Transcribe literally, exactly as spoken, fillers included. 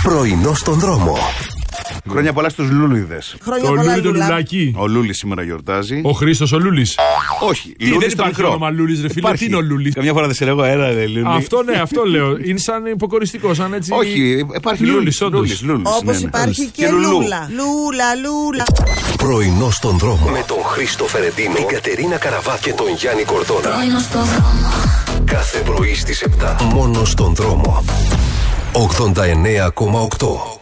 Πρωινό στον δρόμο. Χρόνια πολλά στους Λούλιδες. Χρόνια Το πολλά, Λούλι το Λούλα. Λουλάκι. Ο Λούλης σήμερα γιορτάζει. Ο Χρήστος ο Λούλης. Όχι, Τι, δεν υπάρχει όνομα Λούλης, ρε φίλε. Τι είναι ο Λούλης? Καμιά φορά δεν σε λέγω, έλα ρε Λούλη. Αυτό ναι, αυτό λέω. Είναι σαν υποκοριστικό, σαν έτσι. Όχι, υπάρχει Λούλης, Λούλης. όντως. Λούλης, Λούλης, Όπως ναι, ναι. υπάρχει και Λουλού. Λούλα. Λούλα, Λούλα. Πρωινό στον δρόμο. Με τον Χρήστο Φερεντίνο, την Κατερίνα Καραβά και τον Γιάννη Κορδόνα. Πρωινό στον δρόμο. Κάθε πρωί στις επτά. Μόνο στον δρόμο. ογδόντα εννέα κόμμα οκτώ.